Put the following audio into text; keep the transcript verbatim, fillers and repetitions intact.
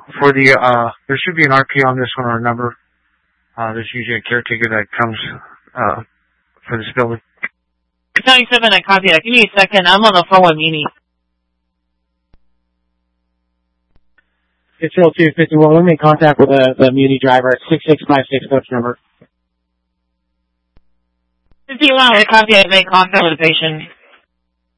for the, uh, there should be an R P on this one or a number. Uh, there's usually a caretaker that comes, uh, for this building. ninety-seven, I copy that. Give me a second. I'm on the phone with Muni. It's Hill two fifty-one. We'll make contact with the, the Muni driver at six six five six coach number. fifty-one, I copy that. Make contact with the patient.